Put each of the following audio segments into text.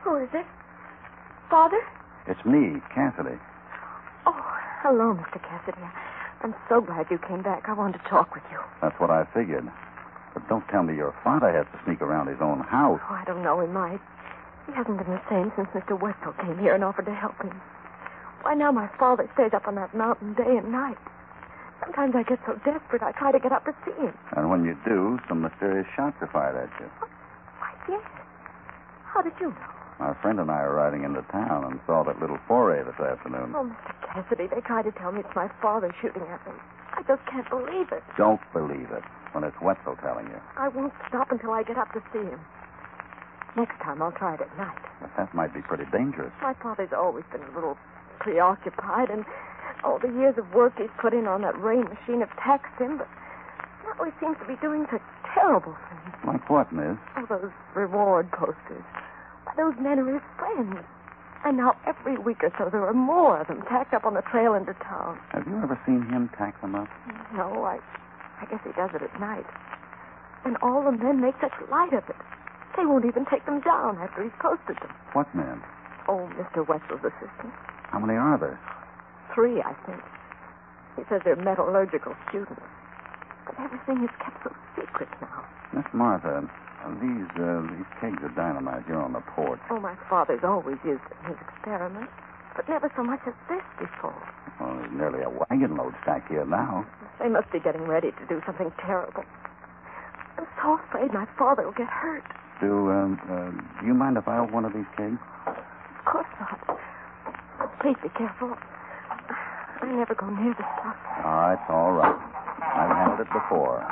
Who is it? Father? It's me, Cassidy. Oh, hello, Mr. Cassidy. I'm so glad you came back. I wanted to talk with you. That's what I figured. But don't tell me your father has to sneak around his own house. Oh, I don't know. He might. He hasn't been the same since Mr. Wetzel came here and offered to help him. Why, now my father stays up on that mountain day and night. Sometimes I get so desperate I try to get up to see him. And when you do, some mysterious shots are fired at you. Why, yes. How did you know? My friend and I are riding into town and saw that little foray this afternoon. Oh, Mr. Cassidy, they tried to tell me it's my father shooting at me. I just can't believe it. Don't believe it when it's Wetzel telling you. I won't stop until I get up to see him. Next time I'll try it at night. But that might be pretty dangerous. My father's always been a little preoccupied, and all the years of work he's put in on that rain machine have taxed him, but now he seems to be doing such terrible things. Like what, miss? Oh, those reward posters. Why, those men are his friends. And now every week or so there are more of them tacked up on the trail into town. Have you ever seen him tack them up? No, I guess he does it at night. And all the men make such light of it. They won't even take them down after he's posted them. What men? Oh, Mr. Wetzel's assistant. How many are there? 3, I think. He says they're metallurgical students. But everything is kept so secret now. Miss Martha, these kegs of dynamite here on the porch. Oh, my father's always used it in his experiments, but never so much as this before. Well, there's nearly a wagon load stacked here now. They must be getting ready to do something terrible. I'm so afraid my father will get hurt. Do you mind if I open one of these kegs? Of course not. Please be careful. I never go near the stuff. It's all right. I've handled it before.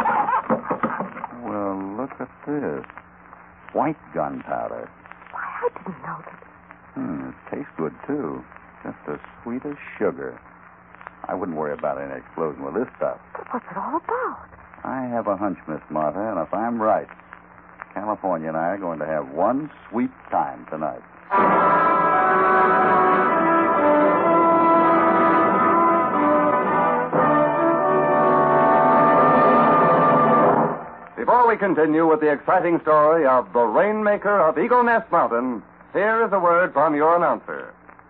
Well, look at this. White gunpowder. Why, I didn't know that. It tastes good, too. Just as sweet as sugar. I wouldn't worry about any explosion with this stuff. But what's it all about? I have a hunch, Miss Martha, and if I'm right, California and I are going to have one sweet time tonight. Before we continue with the exciting story of the Rainmaker of Eagle Nest Mountain, here is a word from your announcer.